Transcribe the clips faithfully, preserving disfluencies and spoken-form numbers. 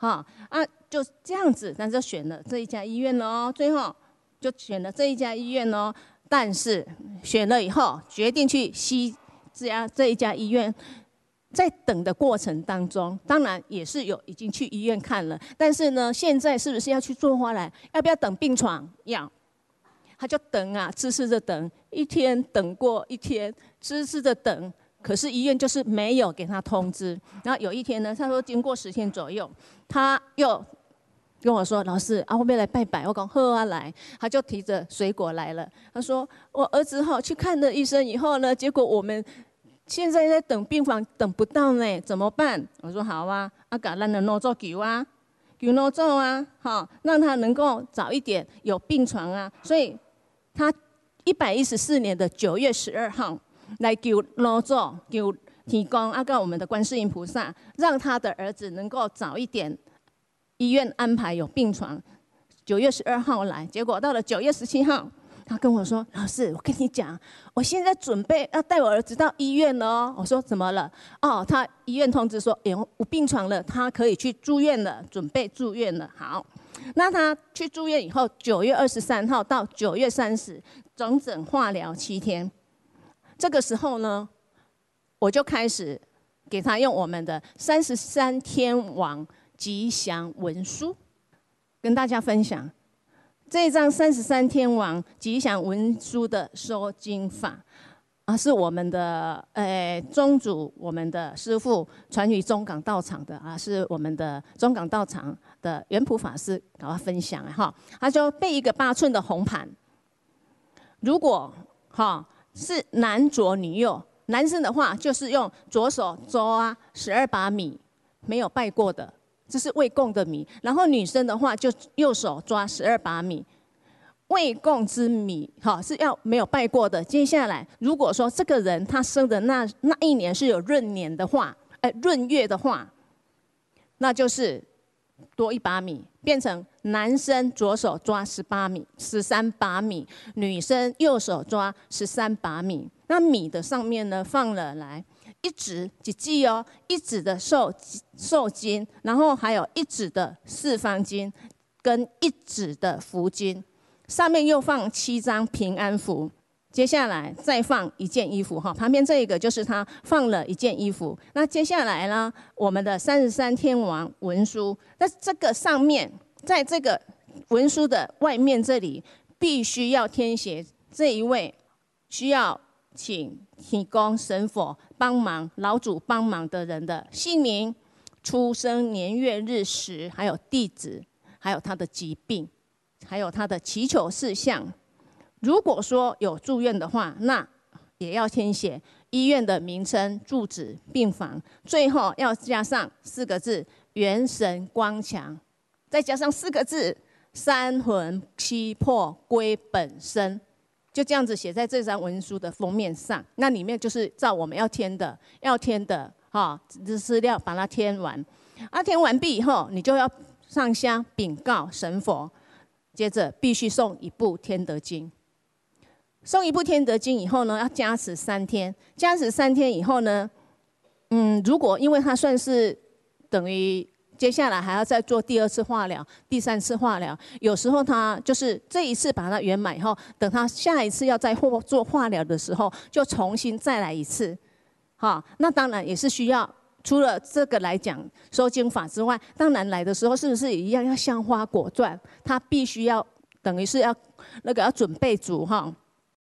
哈啊，就这样子，那就选了这一家医院哦，最后就选了这一家医院哦。但是选了以后，决定去西这家这一家医院，在等的过程当中，当然也是有已经去医院看了，但是呢，现在是不是要去做化疗？要不要等病床？要。他就等啊，痴痴的等，一天等过一天，痴痴的等。可是医院就是没有给他通知。然后有一天呢，他说经过十天左右，他又跟我说：“老师啊，我要来拜拜。”我讲好啊，来。他就提着水果来了。他说：“我儿子哈去看了医生以后呢，结果我们现在在等病房，等不到呢，怎么办？”我说：“好啊，啊，把咱的挪做求啊，求挪做啊，好，让他能够早一点有病床啊。”所以他一百一十四年的九月十二号来求挪做，求提供啊，告我们的观世音菩萨，让他的儿子能够早一点。医院安排有病床，九月十二号来，结果到了九月十七号，他跟我说：“老师，我跟你讲，我现在准备要带我儿子到医院了哦。”我说：“怎么了？”哦，他医院通知说有病床了，他可以去住院了，准备住院了。好，那他去住院以后，九月二十三号到九月三十，整整化疗七天。这个时候呢，我就开始给他用我们的三十三天王吉祥文书，跟大家分享这一张三十三天王吉祥文书的收经法啊，是我们的呃宗主，我们的师父传于中港道场的啊，是我们的中港道场的圆普法师给他分享哈。他就备一个八寸的红盘，如果哈是男左女右，男生的话就是用左手抓十二把米，没有拜过的。这是未供的米，然后女生的话就右手抓十二把米，未供之米，哈是要没有拜过的。接下来，如果说这个人他生的那那一年是有闰年的话，哎闰月的话，那就是多一把米，变成男生左手抓十八米，十三把米，女生右手抓十三把米。那米的上面呢放了来。一指几记哦，一指的受受经，然后还有一指的四方经，跟一指的福经，上面又放七张平安符。接下来再放一件衣服哈，旁边这一个就是他放了一件衣服。那接下来呢，我们的三十三天王文书，那这个上面，在这个文书的外面这里，必须要填写这一位需要请提供神佛帮忙、老祖帮忙的人的姓名、出生年月日时，还有地址，还有他的疾病，还有他的祈求事项。如果说有住院的话，那也要填写医院的名称、住址、病房，最后要加上四个字“元神光强”，再加上四个字“三魂七魄归本身”。就这样子写在这张文书的封面上，那里面就是照我们要填的、要填的哈资料把它填完。啊，填完毕以后，你就要上香禀告神佛，接着必须诵一部天德经。诵一部天德经以后呢，要加持三天。加持三天以后呢，嗯，如果因为它算是等于。接下来还要再做第二次化疗、第三次化疗。有时候他就是这一次把它圆满以后，等他下一次要再做化疗的时候，就重新再来一次。哈，那当然也是需要，除了这个来讲收经法之外，当然来的时候是不是也一样要香花果钻？他必须要等于是要那个要准备足哈。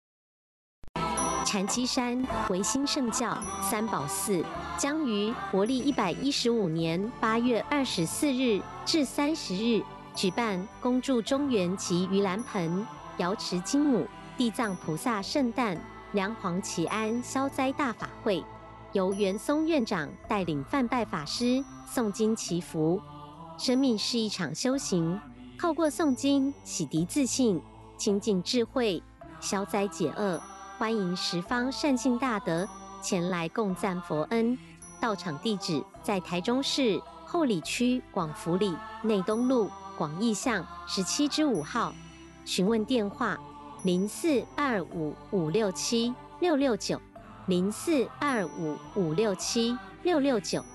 禅七山唯心圣教三宝寺将于国历一百一十五年八月二十四日至三十日举办恭祝中元及盂兰盆、瑶池金母、地藏菩萨圣诞、梁皇祈安消灾大法会，由元松院长带领梵拜法师诵经祈福。生命是一场修行，透过诵经洗涤自信，清净智慧，消灾解厄。欢迎十方善信大德前来共赞佛恩。到场地址在台中市后里区广福里内东路广义巷十七之五号。询问电话：零四二五五六七六六九零四二五五六七六六九。